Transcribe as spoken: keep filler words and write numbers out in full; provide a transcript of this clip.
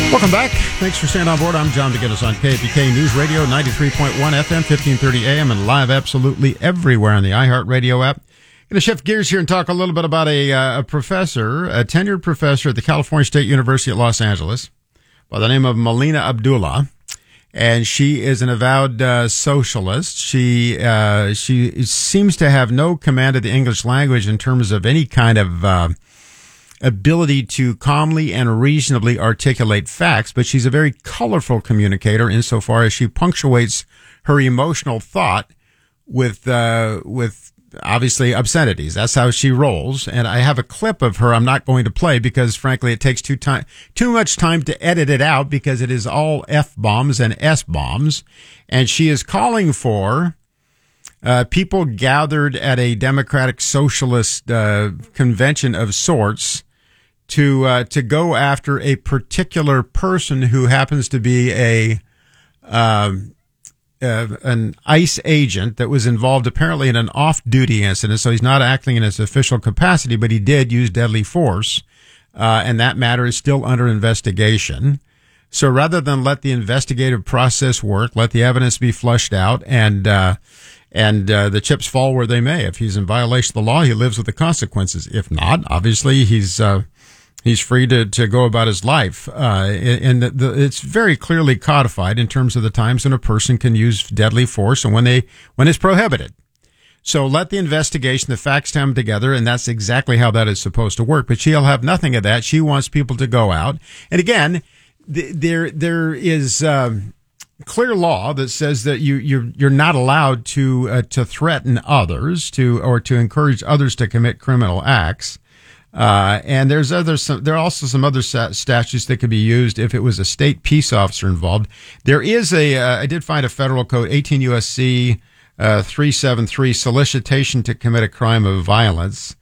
Welcome back. Thanks for staying on board. I'm John McGinnis on K P K News Radio, ninety-three point one F M, fifteen thirty A M, and live absolutely everywhere on the iHeartRadio app. Going to shift gears here and talk a little bit about a, uh, a professor, a tenured professor at the California State University at Los Angeles by the name of Melina Abdullah. And she is an avowed uh, socialist. She uh, she seems to have no command of the English language in terms of any kind of uh, ability to calmly and reasonably articulate facts, but she's a very colorful communicator insofar as she punctuates her emotional thought with uh, with obviously obscenities. That's how she rolls. And I have a clip of her I'm not going to play because, frankly, it takes too time too much time to edit it out because it is all F-bombs and S-bombs. And she is calling for uh, people gathered at a democratic socialist uh, convention of sorts to uh, to go after a particular person who happens to be a um, uh, an ICE agent that was involved apparently in an off-duty incident. So he's not acting in his official capacity, but he did use deadly force, uh, and that matter is still under investigation. So rather than let the investigative process work, let the evidence be flushed out, and uh, and uh, the chips fall where they may. If he's in violation of the law, he lives with the consequences. If not, obviously he's uh, he's free to, to go about his life. Uh, and the, the, it's very clearly codified in terms of the times when a person can use deadly force and when they when it's prohibited. So let the investigation, the facts come together, and that's exactly how that is supposed to work. But she'll have nothing of that. She wants people to go out. And again, th- there there is um, clear law that says that you you're you're not allowed to uh, to threaten others to or to encourage others to commit criminal acts. Uh, and there's other, some, there are also some other statutes that could be used if it was a state peace officer involved. There is a, uh, I did find a federal code, eighteen U S C, uh, three seventy-three, solicitation to commit a crime of violence.